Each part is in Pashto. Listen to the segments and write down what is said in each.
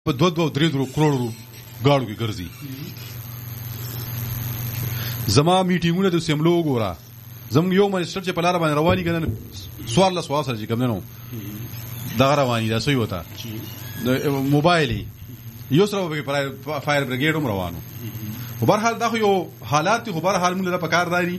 په 2-3 کروڑ ګاړو کې ګرځي. زما میټینګونه د سیملو وګوره، زموږ یو منسټر چې په لار باندې رواني کنه سوال له سوال سره چې کوم نه نو دا رواني دا سوی وتا د موبایل یو سره به فایر بریګیډ هم روانو. په هر حال دا خو یو حالات خو په هر حال موږ له پکار داري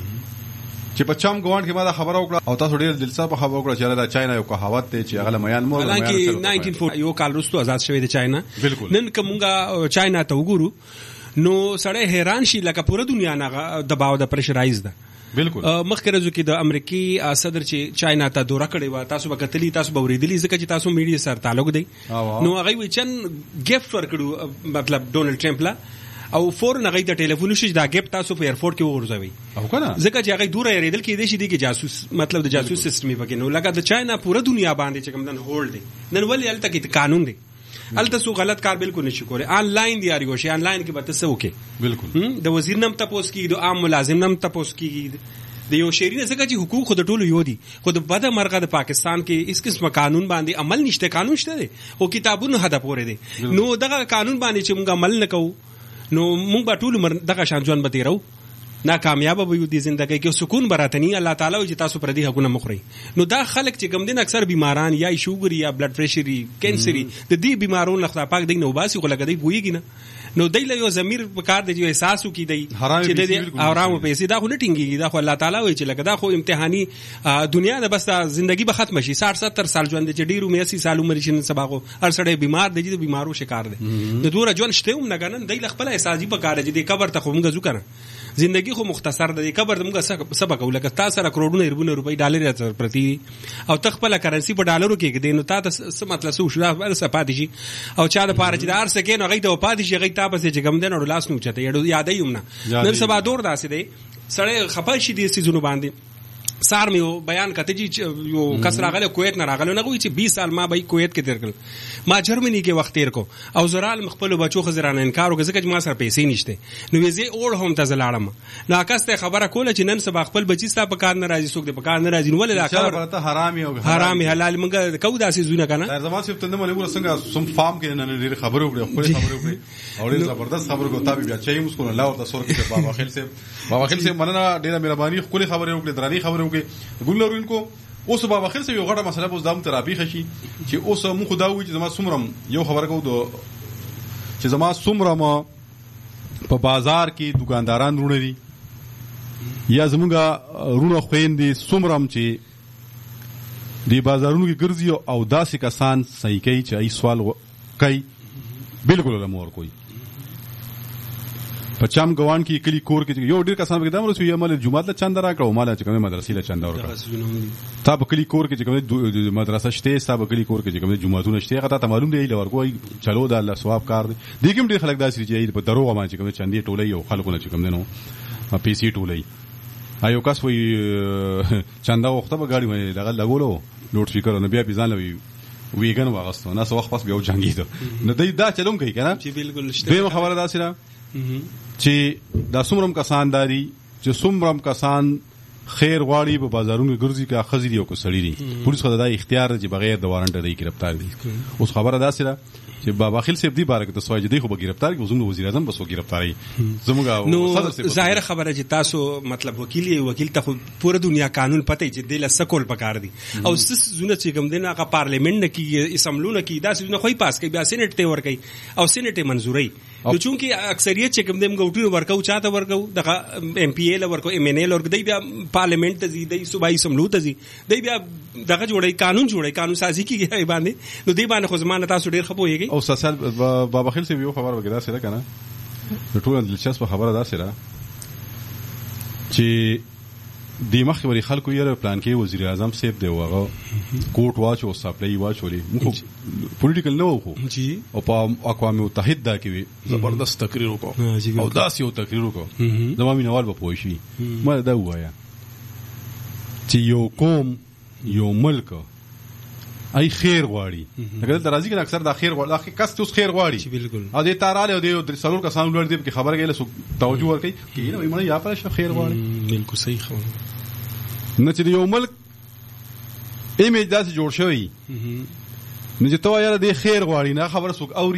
چې په چم ګوان کې ما دا خبره وکړه او تاسو ډیر دلچسپ خبره وکړه چې دا چاینا یو کہاوت ته چې هغه میان مور حالانکه 1940 یو کال وروسته آزاد شوی د چاینا. نن کومه چاینا ته وګورو نو سړی حیران شي لکه پوره دنیا نه دباو د پرشرایز ده. بالکل مخکې راځو کې د امریکای صدر چې چاینا ته دوره کړې و، تاسو به کتلی تاسو به ورېدلی ځکه چې تاسو میډیا سره تعلق دی. نو هغه وی چن گیفت ورکړو مطلب ډونلډ ټرمپ لا او فورن هغه د ټلیفون شي دا گیفت تاسو په ایرپورټ کې ورځوي او کنه ځکه چې هغه دوره ریدل کې دي چې د جاسوس مطلب د جاسوس سیستم یې پکې نو لکه د چاینا پوره دنیا باندې چې کوم دن هولډ دی. نن ولې الته کې قانون دی، الته سو غلط کار بالکل نشي کوله. آنلاین دی اړیو شي آنلاین کې به تاسو وکي بالکل د وزیر نم تاسو کې د عام ملازم نم تاسو کې د یو شهري ځکه چې حقوق خود ټولو یو دي. خود بده مرغه د پاکستان کې اس قسم قانون باندې عمل نشته، قانون شته دی او کتابونو هدا پورې دی. نو دغه قانون باندې چې موږ عمل نکو نو موږ به ټول دغه شان ژوند به تیرو، ناکامیاب به یو دي ژوندۍ کې سکون براتنی الله تعالی چې تاسو پر دې حقونه مخوري. نو دا خلک چې کوم دین اکثر بیماران یا شوګر یا بلډ پريشر کینسر د دې بیمارونو خدای پاک دې نو باسي خو لګدې بوئږي نه. نو دای له یو ضمیر په کار دی احساس وکي دی چې دې آرام پیسې دا خو نه ټینګيږي، دا خو الله تعالی وایي چې لکه دا خو امتحاني دنیا ده، بس ژوندۍ به ختم شي. 60-70 سال ژوند چې ډیرو 80 سال عمر شي سبا خو هر سړی بیمار دی، د بیمارو شکار دی. د دوره ژوند شته هم نه غنن دای خپل احساسي په کار دی. د قبر ته خو موږ ځو کنه زندگی خو مختصر ده، قبر موږ سبق ولکه تاسو سره کروڑونه اربونه روپۍ ډالر پرتی او تخپل کرنسی په ډالرو کې دي نو تاسو څه مطلب څه شو دا سپاتې شي او چا د پاره چې د ار سکه نو غي ته پاتې شي غي تاسو چې کوم دین او لاس نو چته یادې یم نه نن سبا دور داسې دی سړی خپل شي دي سيزونو باندې. سار مې بیان کته چې یو کس راغله کویت نه راغله نه کوي چې 20 سال ما به کویت کې تیر کړ، ما جرمني کې وخت تیر کو او زرال مخبل بچو خزرانه انکار وکړ ځکه چې ما سره پیسې نشته. نو ویزه اور هم ته زلاړم نو اکاسته خبره کوله چې نن سبا خپل بچی ستا په کار نه راځي څوک د په کار نه راځي نو ولې دا خبره حرامي او حرامي حلال موږ کو داسې زونه کنه. در زما صرف تنده مله څنګه سم فارم کې نه ډېر خبرو وکړي خپل خبرو وکړي او ډېر زبردست خبرو کو تابع بیا چې موږ کو الله ورته سور کې بابا خیل سے مننه ډېر مهرباني خپل خبرو وکړي دراني خبرو وکړي ګل کو اوس بابا خیل سے یو غټه مسله اوس دام ترابی خشي چې اوس مو خدا وی چې زما سمرم یو خبره کو دو چې زما سمرم په بازار کې دکانداران رونه دي یا زمونږه رونه خويندې سمرم چې دی بازارونو کې ګرځي او داسې کسان صحیح کوي چې ای سوال کوي بالکل له مور کوي په چم ګوان کې کلی کور کې یو ډیر کسان به دمر سو یې مال جمعه له چند راکړو مال چې کومه مدرسې له چند ورکړو تا په کلی کور کې چې کومه مدرسه شته تا په کلی کور کې چې کومه جمعهونه شته هغه ته معلوم دی لور کوی چلو د الله ثواب کار دی دګم ډیر خلک داسې چې په دروغه باندې چې کومه چندې ټولې یو خلکونه چې کوم دنو پیسې ټولې ایو کس وی چنده وخته به گاډي باندې دغه لګولو لوډ سپیکر نه بیا پیزان لوي ویګن واغستو نه سو وخت پس بیا جنگیدو نو دا چلون کوي کنه چې بالکل شته. به خبره داسې را چې دا څومره کسان داري چې څومره کسان خیر غواړي په بازارونو ګرځي کا خزري او کو سړي دي پولیس خدای دا اختیار چې بغیر د وارنټ دی گرفتار دي. اوس خبره داسې را چې بابا خیل صاحب دی بارک ته سوای دی خو به گرفتار کی زموږ وزیر اعظم بسو گرفتاری زموږ صدر صاحب ظاهر خبره چې تاسو مطلب وکیل ته پوره دنیا قانون پته چې د لسکول پکار دي او سس زونه چې کوم دینه کا پارلیمنت کې اسمبلونه کې دا زونه خوې پاس کوي بیا سېنات ته ور کوي او سېنات منزوري نو چونکی اکثریت چې کوم دیم غوټو ورکو چاته ورکو دغه ایم پی ال ورکو ام ان ال ورکو دی بیا پارلیمنت ته دی صوبایي اسمبلو ته دی بیا دغه جوړي قانون سازي کیږي باندې نو دی باندې خو زمانه تاسو ډیر خپويږي او سسال بابا خیل سے یو خبر وګړه سره کنه ټول دلچسپ خبره ده سره چې د مخوري خلکو یې پلان کې وزیر اعظم صاحب دی وغه کوټ واچ او سپلای واچولې مخ پولیټیکل نه وو جی او په اقوام متحده کې زبردست تقریر وکړ او داسې یو تقریر وکړ زموږ مینوال په پوه شي ما دا وایا چې یو قوم یو ملک ای خیر غواړي اگر درازي کې اکثر د خیر غواړي کس ته خیر غواړي بالکل او د تاراله او د څلور کسان لور دې په خبره کې له توجه ورکړي کې نه وي مړ یا پر خیر غواړي بالکل صحیح خبره نه چې یو ملک ایمیج داسې جوړ شوی نو چې تو یاره د خیر غواړي نه خبره څوک اوري